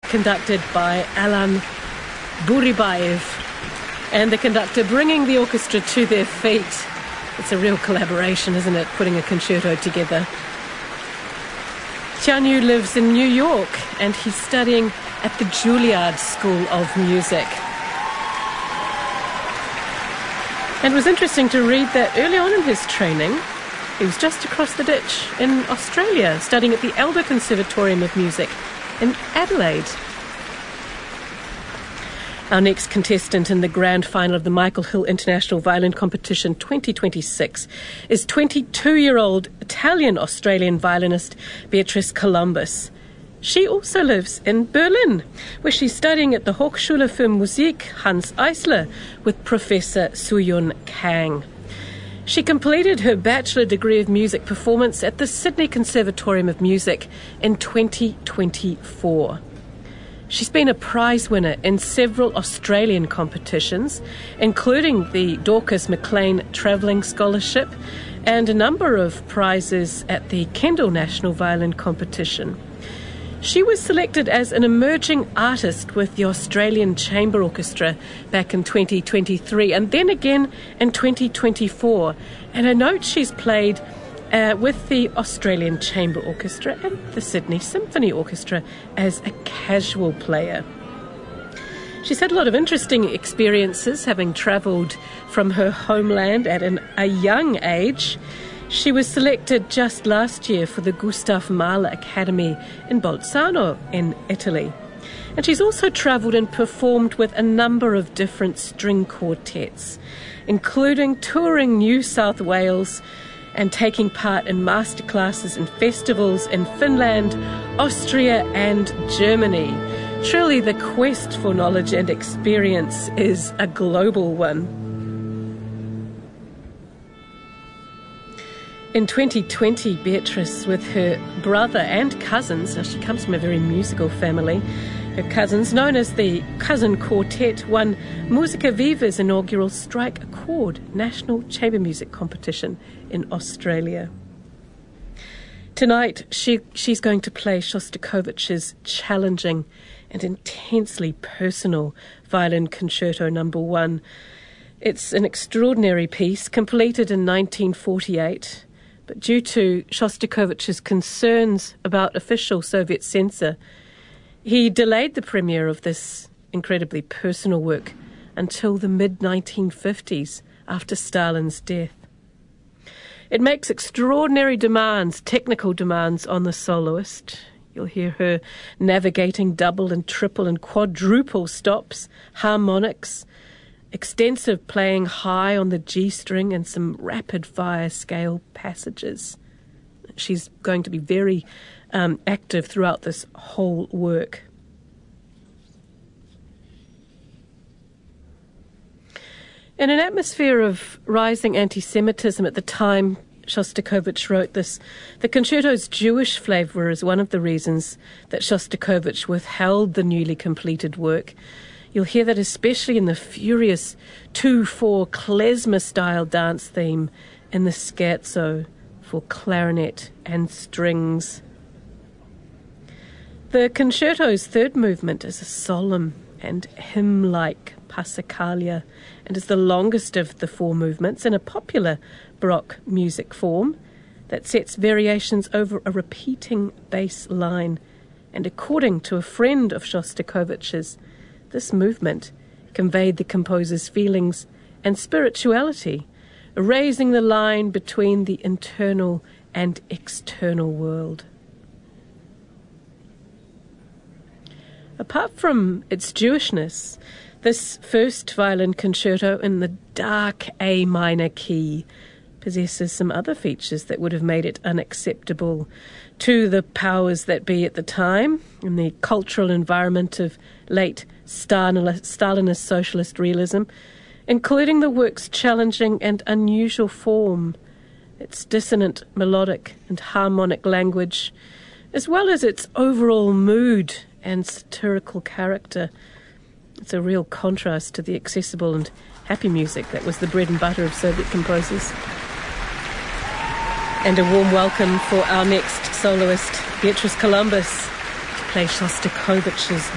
conducted by Alan Buribayev, and the conductor bringing the orchestra to their feet. It's a real collaboration, isn't it, putting a concerto together. Xianyu lives in New York, and he's studying at the Juilliard School of Music. And it was interesting to read that early on in his training, he was just across the ditch in Australia, studying at the Elder Conservatorium of Music in Adelaide. Our next contestant in the grand final of the Michael Hill International Violin Competition 2026 is 22-year-old Italian-Australian violinist Beatrice Columbus. She also lives in Berlin, where she's studying at the Hochschule für Musik Hans Eisler with Professor Suyun Kang. She completed her bachelor degree of music performance at the Sydney Conservatorium of Music in 2024. She's been a prize winner in several Australian competitions, including the Dorcas McLean Travelling Scholarship and a number of prizes at the Kendall National Violin Competition. She was selected as an emerging artist with the Australian Chamber Orchestra back in 2023 and then again in 2024. And I note she's played with the Australian Chamber Orchestra and the Sydney Symphony Orchestra as a casual player. She's had a lot of interesting experiences, having travelled from her homeland at a young age. She was selected just last year for the Gustav Mahler Academy in Bolzano in Italy. And she's also travelled and performed with a number of different string quartets, including touring New South Wales and taking part in masterclasses and festivals in Finland, Austria and Germany. Truly, the quest for knowledge and experience is a global one. In 2020, Beatrice, with her brother and cousins, now she comes from a very musical family, her cousins, known as the Cousin Quartet, won Musica Viva's inaugural Strike a Chord National Chamber Music Competition in Australia. Tonight, she's going to play Shostakovich's challenging and intensely personal Violin Concerto No. 1. It's an extraordinary piece, completed in 1948, but due to Shostakovich's concerns about official Soviet censor, he delayed the premiere of this incredibly personal work until the mid-1950s, after Stalin's death. It makes extraordinary demands, technical demands on the soloist. You'll hear her navigating double and triple and quadruple stops, harmonics, extensive playing high on the G string and some rapid-fire scale passages. She's going to be very active throughout this whole work. In an atmosphere of rising anti-Semitism at the time Shostakovich wrote this, the concerto's Jewish flavour is one of the reasons that Shostakovich withheld the newly completed work. You'll hear that especially in the furious 2/4 klezmer-style dance theme in the scherzo for clarinet and strings. The concerto's third movement is a solemn and hymn-like Passacaglia and is the longest of the four movements in a popular Baroque music form that sets variations over a repeating bass line. And according to a friend of Shostakovich's, this movement conveyed the composer's feelings and spirituality, erasing the line between the internal and external world. Apart from its Jewishness, this first violin concerto in the dark A minor key possesses some other features that would have made it unacceptable to the powers that be at the time in the cultural environment of late Stalinist socialist realism, including the work's challenging and unusual form, its dissonant melodic and harmonic language, as well as its overall mood and satirical character. It's a real contrast to the accessible and happy music that was the bread and butter of Soviet composers. And a warm welcome for our next soloist, Beatrice Columbus, to play Shostakovich's